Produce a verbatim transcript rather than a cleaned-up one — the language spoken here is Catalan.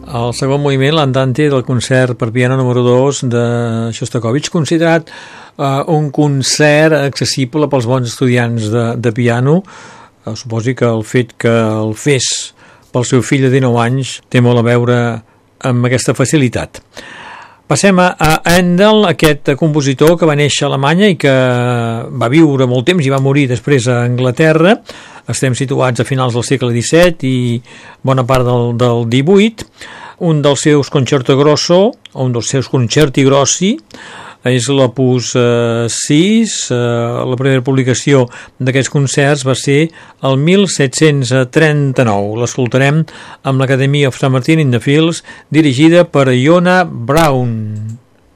El segon moviment, l'Andante del concert per piano número dos de Shostakovich, considerat uh, un concert accessible pels bons estudiants de, de piano. Uh, suposi que el fet que el fes pel seu fill de dinou anys té molt a veure amb aquesta facilitat. Passem a, a Handel, aquest compositor que va néixer a Alemanya i que va viure molt temps i va morir després a Anglaterra. Estem situats a finals del segle disset i bona part del, del divuit. Un dels seus concerto grosso, o un dels seus concerti grossi, és l'opus sis. Eh, la primera publicació d'aquests concerts va ser el mil set-cents trenta-nou. L'escoltarem amb l'Academy of Saint Martin in the Fields, dirigida per Iona Braun.